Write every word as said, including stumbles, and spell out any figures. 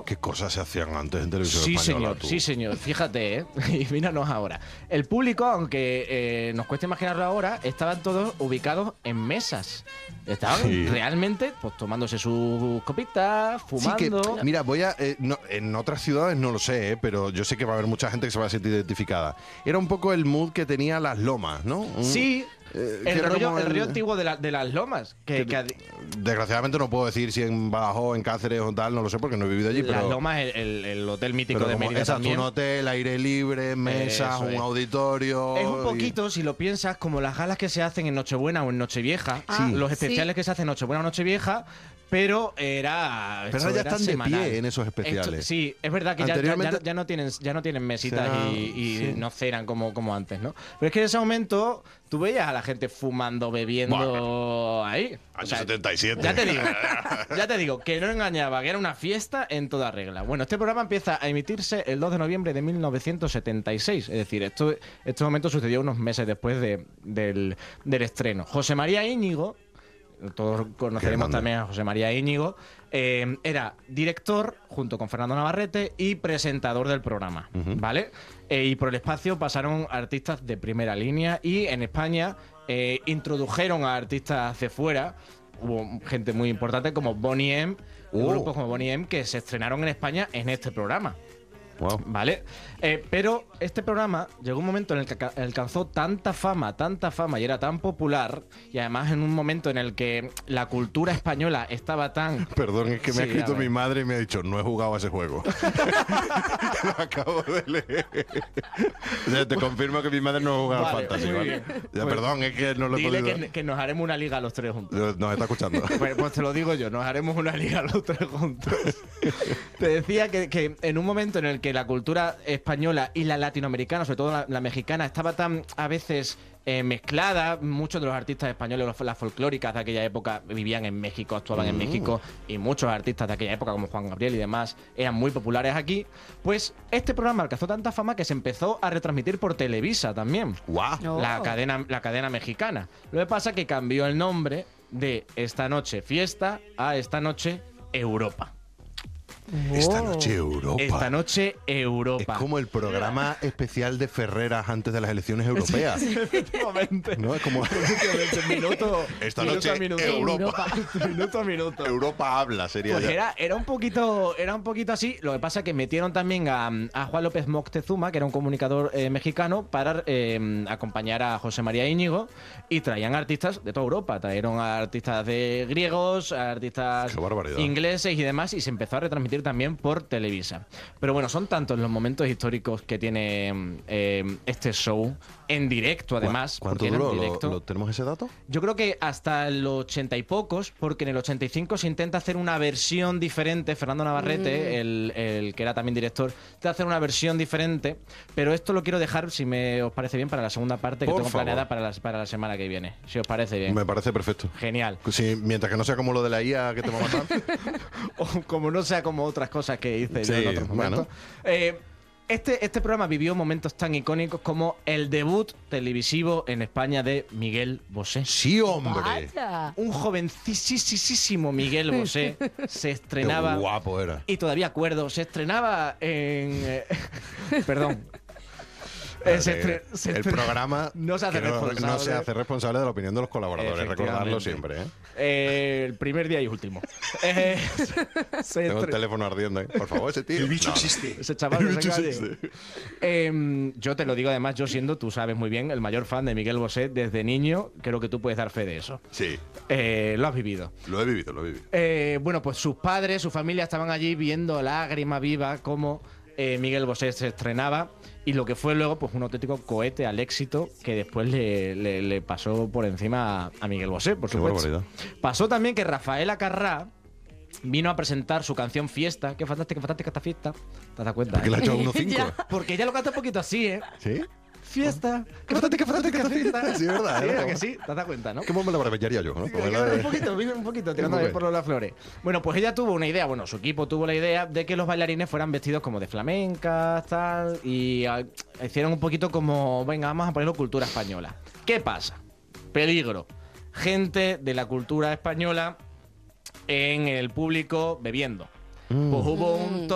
qué cosas se hacían antes en televisión Sí, española. señor, tú. sí, señor. Fíjate, ¿eh? Y míranos ahora. El público, aunque eh, nos cueste imaginarlo ahora, estaban todos ubicados en mesas. Estaban Sí. realmente pues tomándose sus copitas, Sí, que, fumando. mira, voy a. eh, no, en otras ciudades no lo sé, eh, pero yo sé que va a haber mucha gente que se va a sentir identificada. Era un poco el mood que tenía Las Lomas, ¿no? Un- Sí, eh, que el era rollo, como el rollo antiguo de, la- de las lomas. Que, que ad- Desgraciadamente no puedo decir si en Badajoz, en Cáceres o tal, no lo sé porque no he vivido allí. las pero, lomas, el, el- el hotel mítico pero de como Mérida exacto, también. un hotel, aire libre, mesas, Eso un es. auditorio. Es un y- poquito, si lo piensas, como las galas que se hacen en Nochebuena o en Nochevieja. Ah, Los sí. especiales que se hacen en Nochebuena o Nochevieja, pero era. Pero esto ahora ya era están de semanal. pie en esos Esto- especiales. sí, es verdad que ya, ya- ya Anteriormente- no- ya no tienen, ya no tienen mesitas Será- y, y sí. no cenan como, como antes, ¿no? Pero es que en ese momento tú veías a la gente fumando, bebiendo ahí. O Año sea, setenta y siete. ya te digo, ya te digo, que no engañaba, que era una fiesta en toda regla. Bueno, este programa empieza a emitirse el dos de noviembre de mil novecientos setenta y seis. Es decir, esto, este momento sucedió unos meses después de- del, del estreno. José María Íñigo, todos conoceremos grande. también a José María Íñigo, eh, era director junto con Fernando Navarrete y presentador del programa, ¿vale? Eh, y por el espacio pasaron artistas de primera línea y en España eh, introdujeron a artistas de fuera. Hubo gente muy importante como Boney M, Oh. grupos como Boney M que se estrenaron en España en este programa. Wow. ¿Vale? Eh, pero este programa llegó un momento en el que ca- alcanzó tanta fama, tanta fama y era tan popular, y además en un momento en el que la cultura española estaba tan... Perdón, es que me ha Sí, escrito a ver. mi madre y me ha dicho, no he jugado a ese juego. Lo acabo de leer. O sea, te confirmo que mi madre no ha jugado Vale, al fantasy, muy ¿vale? bien. Ya, Pues, perdón, es que no lo he Dile podido... que, que nos haremos una liga los tres juntos. Nos está escuchando. Pues, pues te lo digo yo, nos haremos una liga los tres juntos. Te decía que, que en un momento en el que la cultura española y la latinoamericana, sobre todo la, la mexicana, estaba tan a veces eh, mezclada, muchos de los artistas españoles, los- las folclóricas de aquella época vivían en México, actuaban en México, y muchos artistas de aquella época, como Juan Gabriel y demás, eran muy populares aquí, pues este programa alcanzó tanta fama que se empezó a retransmitir por Televisa también. ¡Guau! No. La cadena, la cadena mexicana. Lo que pasa es que cambió el nombre de Esta Noche Fiesta a Esta Noche Europa. Esta Oh. noche Europa. Esta Noche Es Europa. como el programa especial de Ferreras antes de las elecciones europeas. Efectivamente. ¿No? Es como... Efectivamente, minuto, Esta minuto noche a minuto. Europa. Minuto a minuto. Europa habla, sería Pues ya. era, era un poquito era un poquito así. Lo que pasa es que metieron también a, a Juan López Moctezuma, que era un comunicador eh, mexicano, para eh, acompañar a José María Íñigo, y traían artistas de toda Europa. Trajeron a artistas de griegos, a artistas Qué barbaridad. ingleses y demás, y se empezó a retransmitir también por Televisa. Pero bueno, son tantos los momentos históricos que tiene eh, este show en directo, además. ¿Cuánto porque era en duró? ¿Lo, directo. lo- tenemos ese dato? Yo creo que hasta el ochenta y pocos, porque en el ochenta y cinco se intenta hacer una versión diferente. Fernando Navarrete, el, el que era también director, intenta hacer una versión diferente. Pero esto lo quiero dejar, si me os parece bien, para la segunda parte que Por tengo favor. planeada para la, para la semana que viene. Si os parece bien. Me parece perfecto. Genial. Sí, mientras que no sea como lo de la I A que te va a matar. O como no sea como otras cosas que hice yo Sí, en otros bueno. momentos. Eh, Este, este programa vivió momentos tan icónicos como el debut televisivo en España de Miguel Bosé. Sí, hombre. Vaya. Un jovencísimo Miguel Bosé se estrenaba. Qué guapo era. Y todavía acuerdo, se estrenaba en. eh, perdón. Eh, se estre- se el estre- programa no se hace que no- responsable. no se hace responsable de la opinión de los colaboradores. Recordarlo Efectivamente. siempre. ¿eh? Eh, el primer día y último. Eh, se Tengo el estre- teléfono ardiendo. ¿eh? Por favor, ese tío. El bicho existe. Ese chaval no se engañe. Eh, yo te lo digo además, yo siendo, tú sabes muy bien, el mayor fan de Miguel Bosé desde niño, creo que tú puedes dar fe de eso. Sí, Eh, lo has vivido. lo he vivido, lo he vivido. Eh, bueno, pues sus padres, su familia estaban allí viendo lágrima viva cómo eh, Miguel Bosé se estrenaba y lo que fue luego pues un auténtico cohete al éxito que después le, le- le pasó por encima a, a Miguel Bosé, por Qué supuesto. barbaridad. Pasó también que Rafael Acarrá vino a presentar su canción Fiesta. Qué fantástica, fantástica esta fiesta. ¿Te das cuenta? ¿Por qué le ha eh? hecho uno cinco? Ya. Porque ella lo canta un poquito así, ¿eh? ¿Sí? Fiesta. Qué fantástica, fantástica esta fiesta. Sí, es verdad, Sí, es verdad. ¿a que sí? ¿Te das cuenta, no? ¿Qué me la abreviaría yo? ¿no? Porque la de- Un poquito, vino un poquito, tirándole poco. por las flores. Bueno, pues ella tuvo una idea, bueno, su equipo tuvo la idea de que los bailarines fueran vestidos como de flamencas, tal, y ah, hicieron un poquito como, venga, vamos a ponerlo cultura española. ¿Qué pasa? Peligro. Gente de la cultura española en el público bebiendo. Pues hubo un